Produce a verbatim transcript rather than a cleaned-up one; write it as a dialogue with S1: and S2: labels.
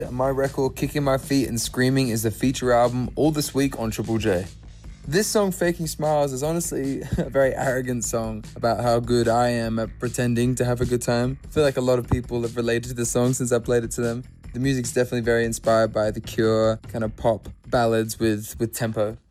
S1: My record, Kicking My Feet and Screaming, is the feature album all this week on Triple J. This song, Faking Smiles, is honestly a very arrogant song about how good I am at pretending to have a good time. I feel like a lot of people have related to this song since I played it to them. The music's definitely very inspired by The Cure, kind of pop ballads with, with tempo.